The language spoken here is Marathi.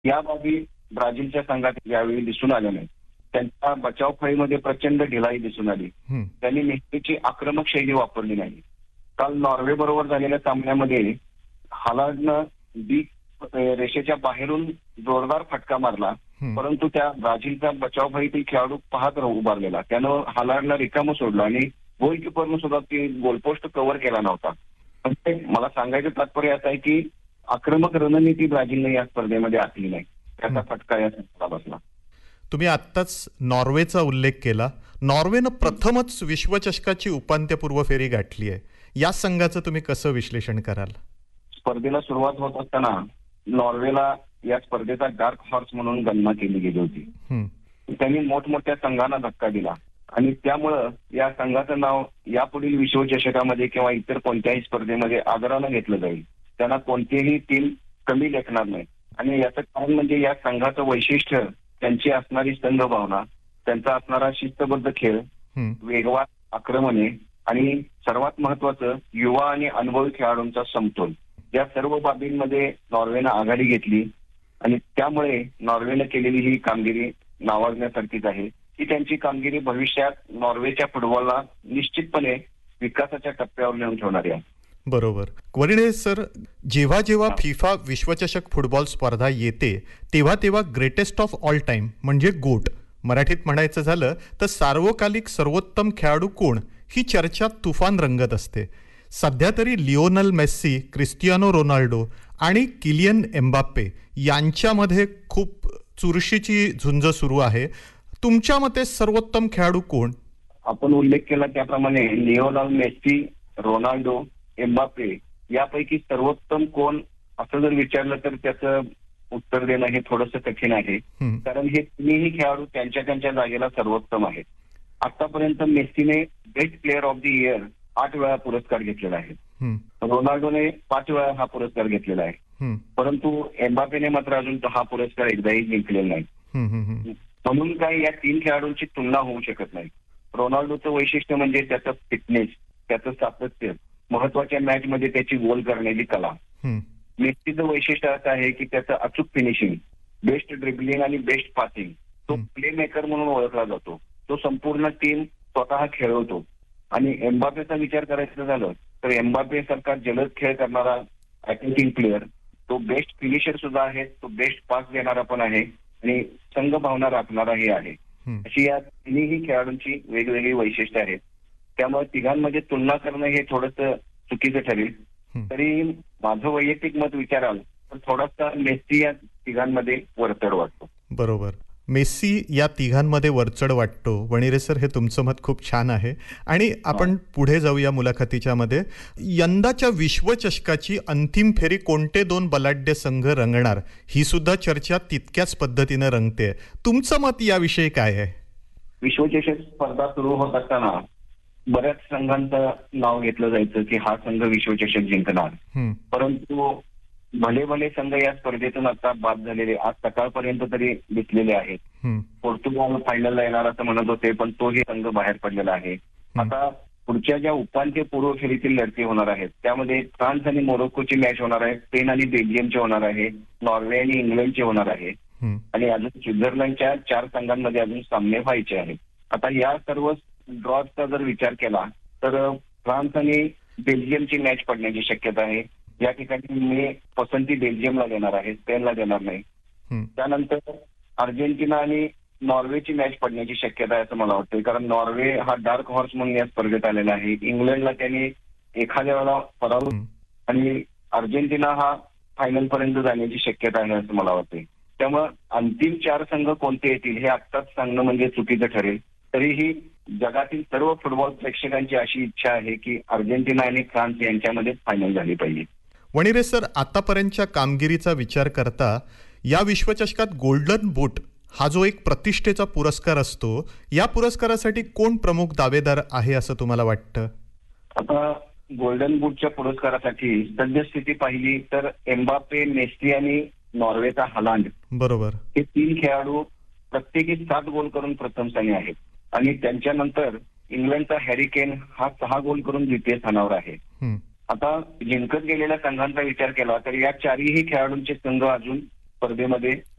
या बाबी ब्राझीलच्या संघात यावेळी दिसून आल्या नाही. त्यांच्या बचाव फळीमध्ये प्रचंड ढिलाई दिसून आली. त्यांनी मेस्सीची आक्रमक शैली वापरली नाही. काल नॉर्वे बरोबर झालेल्या सामन्यामध्ये हालांडनं रेषेच्या बाहेरून जोरदार फटका मारला, परंतु त्या ब्राझीलचा बचाव फळीतील खेळाडू पाहत उभारलेला. त्यानं हालांडला रिकामं सोडलं आणि गोलकीपरनं सुद्धा ती गोलपोस्ट कव्हर केला नव्हता. म्हणजे मला सांगायचं तात्पर्य असं आहे की आक्रमक रणनीती ब्राझीलने या स्पर्धेमध्ये आखली नाही. त्याचा फटका या संघाला बसला. तुम्ही आत्ताच नॉर्वेचा उल्लेख केला. नॉर्वेनं प्रथमच विश्वचषकाची उपांत्यपूर्व फेरी गाठली आहे. या संघाचं तुम्ही कसं विश्लेषण कराल? स्पर्धेला सुरुवात होत असताना नॉर्वेला या स्पर्धेचा डार्क हॉर्स म्हणून गणना केली गेली होती. त्यांनी मोठमोठ्या संघांना धक्का दिला आणि त्यामुळं या संघाचं नाव यापुढील विश्वचषकामध्ये किंवा इतर कोणत्याही स्पर्धेमध्ये आदरानं घेतलं जाईल. त्यांना कोणतीही टीम कमी लेखणार नाही. आणि याचं कारण म्हणजे या संघाचं वैशिष्ट्य, त्यांची असणारी संघभावना, त्यांचा असणारा शिस्तबद्ध खेळ, वेगवान आक्रमणे आणि सर्वात महत्वाचं युवा आणि अनुभवी खेळाडूंचा समतोल. या सर्व बाबींमध्ये नॉर्वेनं आघाडी घेतली आणि त्यामुळे नॉर्वेनं केलेली ही कामगिरी नावाजण्यासारखीच आहे. ही त्यांची कामगिरी भविष्यात नॉर्वेच्या फुटबॉलला निश्चितपणे विकासाच्या टप्प्यावर नेऊन ठेवणारी आहे. बरोबर. वरिणे सर, जेव्हा जेव्हा फिफा विश्वचषक फुटबॉल स्पर्धा येते तेव्हा तेव्हा ग्रेटेस्ट ऑफ ऑल टाइम म्हणजे गोट, मराठीत म्हणायचं झालं तर सार्वकालिक सर्वोत्तम खेळाडू कोण, ही चर्चा तुफान रंगत असते. सध्या तरी लिओनल मेस्सी, क्रिस्टियानो रोनाल्डो आणि किलियन एम्बाप्पे यांच्यामध्ये खूप चुरशीची झुंज सुरू आहे. तुमच्या मते सर्वोत्तम खेळाडू कोण? आपण उल्लेख केला त्याप्रमाणे लिओनल मेस्सी, रोनाल्डो, एम्बाप्पे यापैकी सर्वोत्तम कोण असं जर विचारलं तर त्याचं उत्तर देणं हे थोडंसं कठीण आहे. कारण हे तिन्ही खेळाडू त्यांच्या त्यांच्या जागेला सर्वोत्तम आहेत. आतापर्यंत मेस्सीने best player of the year 8 वेळा पुरस्कार घेतलेला आहे. रोनाल्डोने 5 वेळा हा पुरस्कार घेतलेला आहे. परंतु एम्बापेने मात्र अजून हा पुरस्कार एकदाही जिंकलेला नाही. म्हणून काही या 3 खेळाडूंची तुलना होऊ शकत नाही. रोनाल्डोचं वैशिष्ट्य म्हणजे त्याचं फिटनेस, त्याचं सातत्य, महत्वाच्या मॅच मध्ये त्याची गोल करण्याची कला. मेस्सीचं वैशिष्ट्य असं आहे की त्याचं अचूक फिनिशिंग, बेस्ट ड्रिबलिंग आणि बेस्ट पासिंग. तो प्ले मेकर म्हणून ओळखला जातो. तो संपूर्ण टीम स्वतः खेळवतो. आणि एम्बापेचा विचार करायचं झालं तर एम्बापे सारखा जलद खेळ करणारा अटॅकिंग प्लेअर, तो बेस्ट फिनिशर सुद्धा आहे, तो बेस्ट पास देणारा पण आहे आणि संघ भावना राखणाराही आहे. अशी या तिन्ही खेळाडूंची वेगवेगळी वैशिष्ट्ये आहेत. त्यामुळे तिघांमध्ये तुलना करणं हे थोडंसं चुकीचं ठरेल. तरी माझं वैयक्तिक मत विचाराल तर थोडासा मेस्सी या तिघांमध्ये वरचढ वाटतो. बरोबर. मेस्सी या तिघांमध्ये वरचढ वाटतो. वणिरे सर, हे तुमचं मत खूप छान आहे. आणि आपण पुढे जाऊया मुलाखतीच्या मध्ये. यंदाच्या विश्वचषकाची अंतिम फेरी कोणते 2 बलाढ्य संघ रंगणार, ही सुद्धा चर्चा तितक्याच पद्धतीनं रंगते. तुमचं मत याविषयी काय आहे? विश्वचषक स्पर्धा सुरू होत असताना बऱ्याच संघांचं नाव घेतलं जायचं की हा संघ विश्वचषक जिंकणार. परंतु भले भले संघ या स्पर्धेतून आता बाद झालेले आज सकाळपर्यंत तरी दिसलेले आहेत. पोर्तुगाल फायनलला येणार असं म्हणत होते, पण तोही संघ बाहेर पडलेला आहे. आता पुढच्या ज्या उपांत्यपूर्व फेरीतील लढती होणार आहेत त्यामध्ये फ्रान्स आणि मोरोक्कोची मॅच होणार आहे, स्पेन आणि बेल्जियमची होणार आहे, नॉर्वे आणि इंग्लंडची होणार आहे आणि अजून स्वित्झर्लंडच्या 4 संघांमध्ये अजून सामने व्हायचे आहेत. आता या सर्व ड्रॉचा जर विचार केला तर फ्रान्स आणि बेल्जियमची मॅच पडण्याची शक्यता आहे. या ठिकाणी मी पसंती बेल्जियमला देणार आहे, स्पेनला देणार नाही. त्यानंतर अर्जेंटिना आणि नॉर्वेची मॅच पडण्याची शक्यता आहे असं मला वाटतं. कारण नॉर्वे हा डार्क हॉर्स म्हणून या स्पर्धेत आलेला आहे. इंग्लंडला त्यांनी एखाद्या वेळेला पराभूत आणि अर्जेंटिना हा फायनल पर्यंत जाण्याची शक्यता आहे असं मला वाटते. त्यामुळे अंतिम 4 संघ कोणते येतील हे आत्ताच सांगणं म्हणजे चुकीचं ठरेल. तरीही जगातील सर्व फुटबॉल प्रेक्षकांची अशी इच्छा आहे की अर्जेंटिना आणि फ्रान्स यांच्यामध्ये फायनल झाली पाहिजे. वणिरे सर, आतापर्यंतच्या कामगिरीचा विचार करता या विश्वचषकात गोल्डन बूट हा जो एक प्रतिष्ठेचा पुरस्कार असतो, या पुरस्कारासाठी कोण प्रमुख दावेदार आहे असं तुम्हाला वाटतं? आता गोल्डन बूटच्या पुरस्कारासाठी सद्यस्थिती पाहिली तर एम्बाप्पे, मेस्सी आणि नॉर्वेचा हालांड, बरोबर, हे 3 खेळाडू प्रत्येकी 7 गोल करून प्रथम स्थानी आहेत. आणि त्यांच्यानंतर इंग्लंडचा हॅरी केन हा 6 गोल करून द्वितीय स्थानावर आहे. आता जिंकत गेलेल्या संघांचा विचार केला तर या 4ही खेळाडूंचे संघ अजून स्पर्धेमध्ये